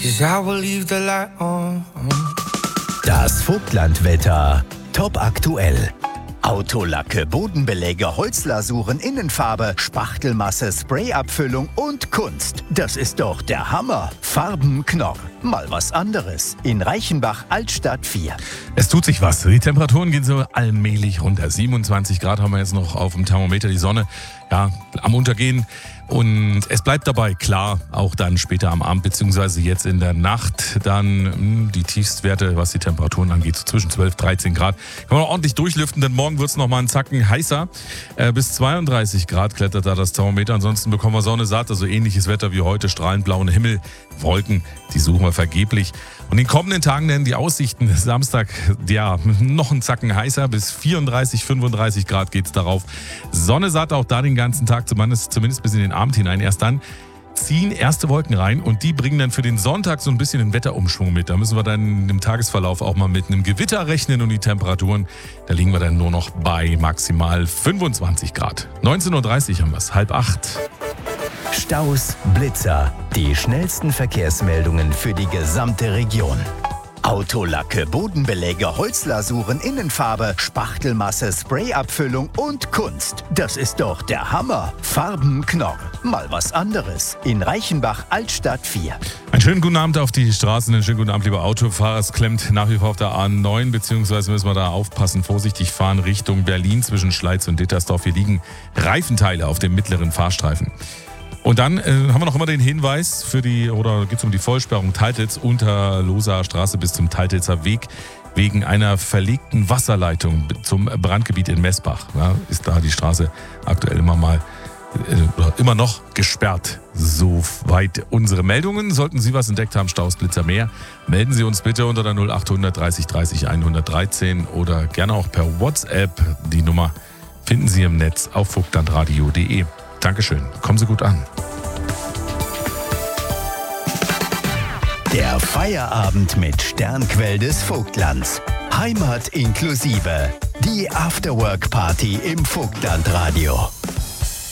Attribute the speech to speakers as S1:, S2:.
S1: 'cause I will leave the light on.
S2: Das Vogtlandwetter. Top aktuell. Autolacke, Bodenbeläge, Holzlasuren, Innenfarbe, Spachtelmasse, Sprayabfüllung und Kunst. Das ist doch der Hammer. Farbenknorr. Mal was anderes. In Reichenbach, Altstadt 4.
S3: Es tut sich was. Die Temperaturen gehen so allmählich runter. 27 Grad haben wir jetzt noch auf dem Thermometer. Die Sonne, ja, am Untergehen. Und es bleibt dabei, klar, auch dann später am Abend beziehungsweise jetzt in der Nacht dann die Tiefstwerte, was die Temperaturen angeht, so zwischen 12, 13 Grad. Kann man auch ordentlich durchlüften, denn morgen wird es nochmal einen Zacken heißer. Bis 32 Grad klettert da das Thermometer. Ansonsten bekommen wir Sonne satt, also ähnliches Wetter wie heute, strahlend blauen Himmel, Wolken, die suchen wir vergeblich. Und in den kommenden Tagen dann die Aussichten. Samstag, ja, noch einen Zacken heißer, bis 34, 35 Grad geht's darauf. Sonne satt auch da den ganzen Tag, zumindest bis in den Abend hinein. Erst dann ziehen erste Wolken rein und die bringen dann für den Sonntag so ein bisschen den Wetterumschwung mit. Da müssen wir dann im Tagesverlauf auch mal mit einem Gewitter rechnen und die Temperaturen, da liegen wir dann nur noch bei maximal 25 Grad. 19.30 Uhr haben wir es, 7:30.
S2: Staus, Blitzer. Die schnellsten Verkehrsmeldungen für die gesamte Region. Autolacke, Bodenbeläge, Holzlasuren, Innenfarbe, Spachtelmasse, Sprayabfüllung und Kunst. Das ist doch der Hammer. Farbenknorr. Mal was anderes. In Reichenbach, Altstadt 4.
S3: Einen schönen guten Abend auf die Straßen, einen schönen guten Abend, lieber Autofahrer. Es klemmt nach wie vor auf der A9, beziehungsweise müssen wir da aufpassen, vorsichtig fahren Richtung Berlin zwischen Schleiz und Dittersdorf. Hier liegen Reifenteile auf dem mittleren Fahrstreifen. Und dann haben wir noch immer den Hinweis geht es um die Vollsperrung Teitels unter Loser Straße bis zum Teitelzer Weg wegen einer verlegten Wasserleitung zum Brandgebiet in Messbach. Ja, ist da die Straße aktuell immer noch gesperrt. Soweit unsere Meldungen. Sollten Sie was entdeckt haben, Staus, Blitzer, mehr, melden Sie uns bitte unter der 0800 30 30 113 oder gerne auch per WhatsApp. Die Nummer finden Sie im Netz auf vogtlandradio.de. Dankeschön. Kommen Sie gut an.
S2: Der Feierabend mit Sternquell des Vogtlands. Heimat inklusive. Die Afterwork-Party im Vogtlandradio.